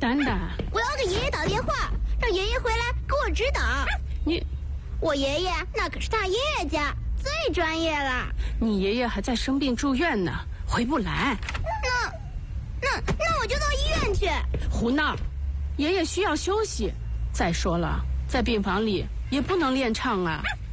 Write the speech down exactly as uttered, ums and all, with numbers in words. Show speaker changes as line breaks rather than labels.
丹丹，
我要给爷爷打电话，让爷爷回来给我指导。
你，
我爷爷那可是大音乐家，最专业了。
你爷爷还在生病住院呢，回不来。
那，那那我就到医院去。
胡闹，爷爷需要休息。再说了，在病房里也不能练唱啊。